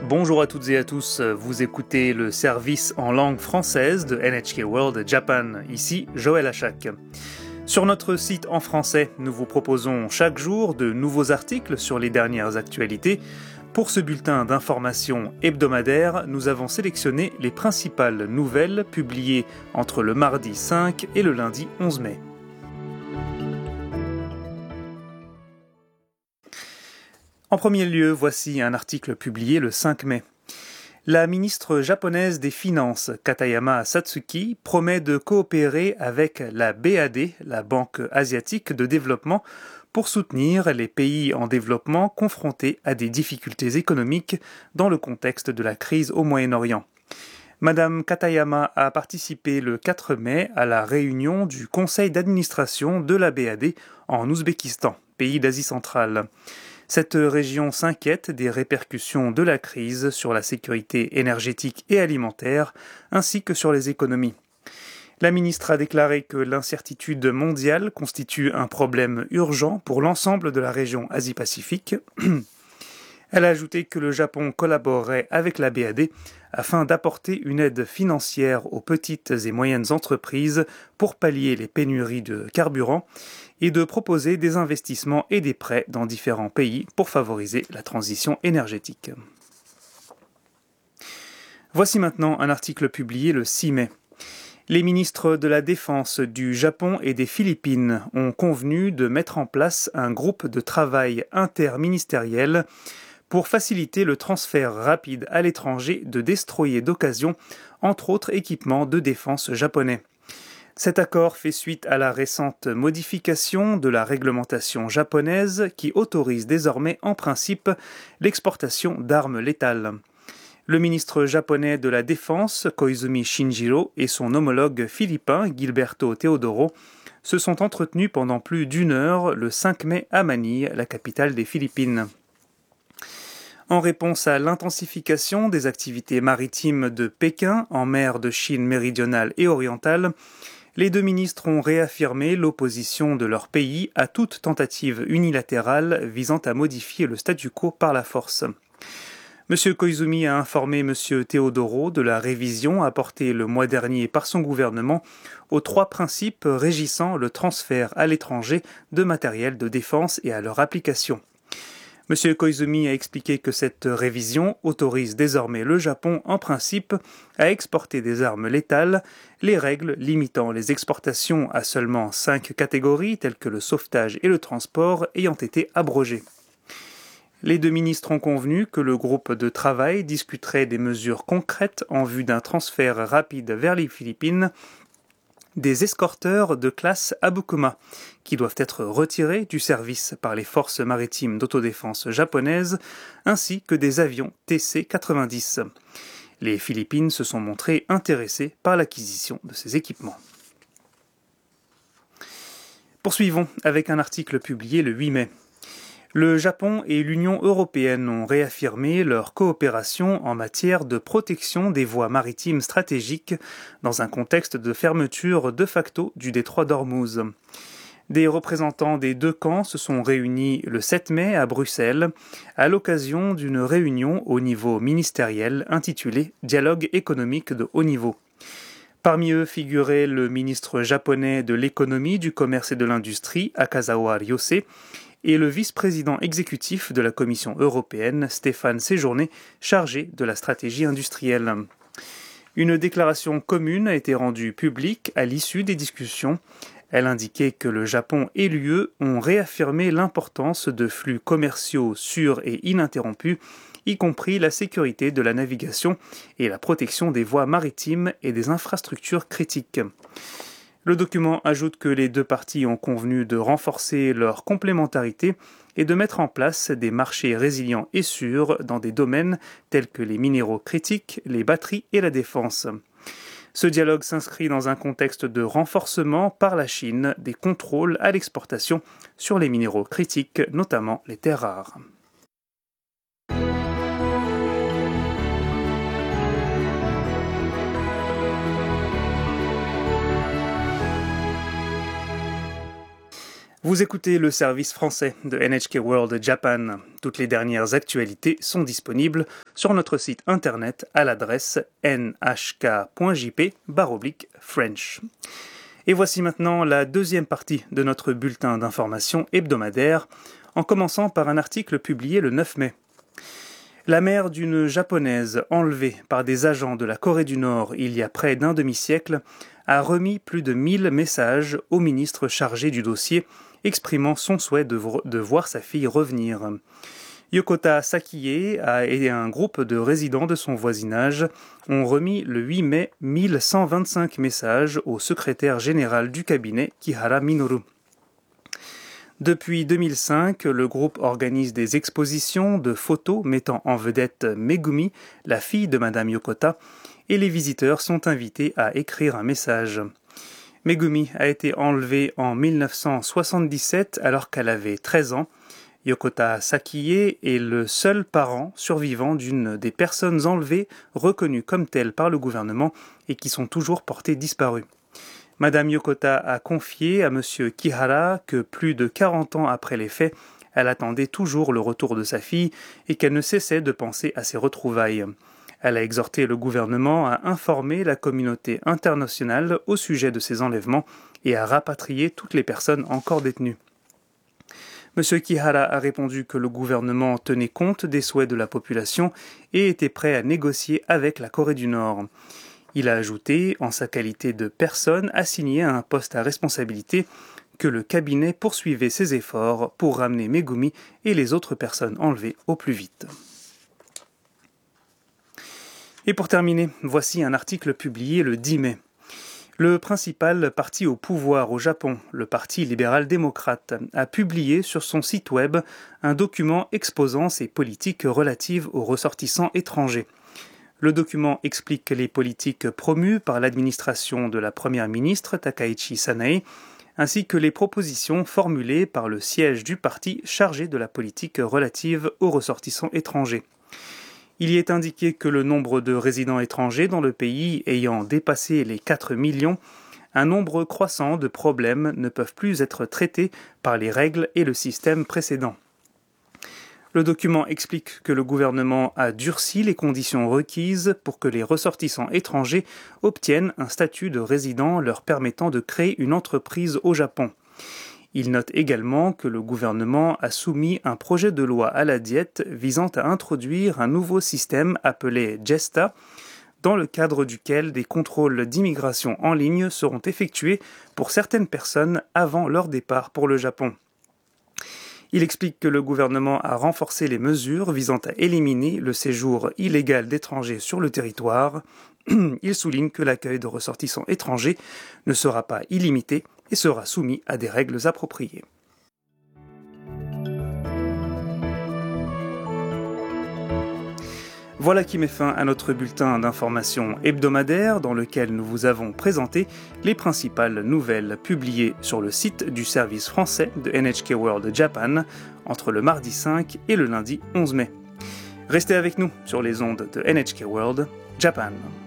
Bonjour à toutes et à tous, vous écoutez le service en langue française de NHK World Japan, ici Joël Achak. Sur notre site en français, nous vous proposons chaque jour de nouveaux articles sur les dernières actualités. Pour ce bulletin d'information hebdomadaire, nous avons sélectionné les principales nouvelles publiées entre le mardi 5 et le lundi 11 mai. En premier lieu, voici un article publié le 5 mai. La ministre japonaise des Finances, Katayama Satsuki, promet de coopérer avec la BAD, la Banque asiatique de développement, pour soutenir les pays en développement confrontés à des difficultés économiques dans le contexte de la crise au Moyen-Orient. Madame Katayama a participé le 4 mai à la réunion du conseil d'administration de la BAD en Ouzbékistan, pays d'Asie centrale. Cette région s'inquiète des répercussions de la crise sur la sécurité énergétique et alimentaire, ainsi que sur les économies. La ministre a déclaré que l'incertitude mondiale constitue un problème urgent pour l'ensemble de la région Asie-Pacifique. Elle a ajouté que le Japon collaborerait avec la BAD afin d'apporter une aide financière aux petites et moyennes entreprises pour pallier les pénuries de carburant et de proposer des investissements et des prêts dans différents pays pour favoriser la transition énergétique. Voici maintenant un article publié le 6 mai. Les ministres de la Défense du Japon et des Philippines ont convenu de mettre en place un groupe de travail interministériel pour faciliter le transfert rapide à l'étranger de destroyers d'occasion, entre autres équipements de défense japonais. Cet accord fait suite à la récente modification de la réglementation japonaise qui autorise désormais en principe l'exportation d'armes létales. Le ministre japonais de la Défense, Koizumi Shinjiro, et son homologue philippin, Gilberto Teodoro, se sont entretenus pendant plus d'une heure le 5 mai à Manille, la capitale des Philippines. En réponse à l'intensification des activités maritimes de Pékin en mer de Chine méridionale et orientale, les deux ministres ont réaffirmé l'opposition de leur pays à toute tentative unilatérale visant à modifier le statu quo par la force. M. Koizumi a informé M. Teodoro de la révision apportée le mois dernier par son gouvernement aux 3 principes régissant le transfert à l'étranger de matériel de défense et à leur application. M. Koizumi a expliqué que cette révision autorise désormais le Japon, en principe, à exporter des armes létales, les règles limitant les exportations à seulement 5 catégories, telles que le sauvetage et le transport, ayant été abrogées. Les deux ministres ont convenu que le groupe de travail discuterait des mesures concrètes en vue d'un transfert rapide vers les Philippines des escorteurs de classe Abukuma, qui doivent être retirés du service par les forces maritimes d'autodéfense japonaises, ainsi que des avions TC-90. Les Philippines se sont montrées intéressées par l'acquisition de ces équipements. Poursuivons avec un article publié le 8 mai. Le Japon et l'Union européenne ont réaffirmé leur coopération en matière de protection des voies maritimes stratégiques dans un contexte de fermeture de facto du détroit d'Ormuz. Des représentants des deux camps se sont réunis le 7 mai à Bruxelles à l'occasion d'une réunion au niveau ministériel intitulée « Dialogue économique de haut niveau ». Parmi eux figurait le ministre japonais de l'économie, du commerce et de l'industrie, Akazawa Ryose, et le vice-président exécutif de la Commission européenne, Stéphane Séjourné, chargé de la stratégie industrielle. Une déclaration commune a été rendue publique à l'issue des discussions. Elle indiquait que le Japon et l'UE ont réaffirmé l'importance de flux commerciaux sûrs et ininterrompus, y compris la sécurité de la navigation et la protection des voies maritimes et des infrastructures critiques. Le document ajoute que les deux parties ont convenu de renforcer leur complémentarité et de mettre en place des marchés résilients et sûrs dans des domaines tels que les minéraux critiques, les batteries et la défense. Ce dialogue s'inscrit dans un contexte de renforcement par la Chine des contrôles à l'exportation sur les minéraux critiques, notamment les terres rares. Vous écoutez le service français de NHK World Japan. Toutes les dernières actualités sont disponibles sur notre site internet à l'adresse nhk.jp/French. Et voici maintenant la deuxième partie de notre bulletin d'information hebdomadaire, en commençant par un article publié le 9 mai. La mère d'une japonaise enlevée par des agents de la Corée du Nord il y a près d'un demi-siècle a remis plus de 1000 messages au ministre chargé du dossier, exprimant son souhait de voir sa fille revenir. Yokota Sakie et un groupe de résidents de son voisinage ont remis le 8 mai 1125 messages au secrétaire général du cabinet Kihara Minoru. Depuis 2005, le groupe organise des expositions de photos mettant en vedette Megumi, la fille de Madame Yokota, et les visiteurs sont invités à écrire un message. Megumi a été enlevée en 1977 alors qu'elle avait 13 ans. Yokota Sakie est le seul parent survivant d'une des personnes enlevées reconnues comme telles par le gouvernement et qui sont toujours portées disparues. Madame Yokota a confié à Monsieur Kihara que plus de 40 ans après les faits, elle attendait toujours le retour de sa fille et qu'elle ne cessait de penser à ses retrouvailles. Elle a exhorté le gouvernement à informer la communauté internationale au sujet de ces enlèvements et à rapatrier toutes les personnes encore détenues. M. Kihara a répondu que le gouvernement tenait compte des souhaits de la population et était prêt à négocier avec la Corée du Nord. Il a ajouté, en sa qualité de personne assignée à un poste à responsabilité, que le cabinet poursuivait ses efforts pour ramener Megumi et les autres personnes enlevées au plus vite. Et pour terminer, voici un article publié le 10 mai. Le principal parti au pouvoir au Japon, le Parti libéral-démocrate, a publié sur son site web un document exposant ses politiques relatives aux ressortissants étrangers. Le document explique les politiques promues par l'administration de la première ministre Takaichi Sanae, ainsi que les propositions formulées par le siège du parti chargé de la politique relative aux ressortissants étrangers. Il y est indiqué que le nombre de résidents étrangers dans le pays ayant dépassé les 4 millions, un nombre croissant de problèmes ne peuvent plus être traités par les règles et le système précédent. Le document explique que le gouvernement a durci les conditions requises pour que les ressortissants étrangers obtiennent un statut de résident leur permettant de créer une entreprise au Japon. Il note également que le gouvernement a soumis un projet de loi à la Diète visant à introduire un nouveau système appelé JESTA, dans le cadre duquel des contrôles d'immigration en ligne seront effectués pour certaines personnes avant leur départ pour le Japon. Il explique que le gouvernement a renforcé les mesures visant à éliminer le séjour illégal d'étrangers sur le territoire. Il souligne que l'accueil de ressortissants étrangers ne sera pas illimité et sera soumis à des règles appropriées. Voilà qui met fin à notre bulletin d'information hebdomadaire dans lequel nous vous avons présenté les principales nouvelles publiées sur le site du service français de NHK World Japan entre le mardi 5 et le lundi 11 mai. Restez avec nous sur les ondes de NHK World Japan.